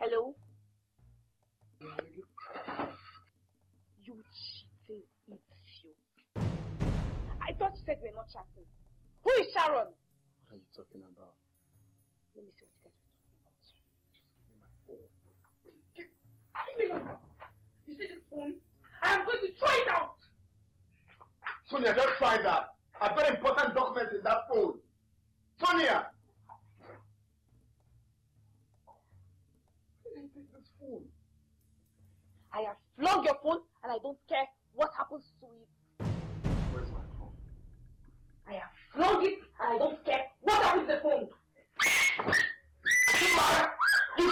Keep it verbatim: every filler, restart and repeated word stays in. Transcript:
Hello? You cheating idiot. I thought you said we're not chatting. Who is Sharon? What are you talking about? Let me see what you guys are talking about. Oh. You see this phone? I'm going to throw it out! Sonia, just try that. I've got important documents in that phone. Sonia! Where did I take this phone? I have flung your phone and I don't care what happens to it. Where's my phone? I have flung it and I don't care what happens to the phone.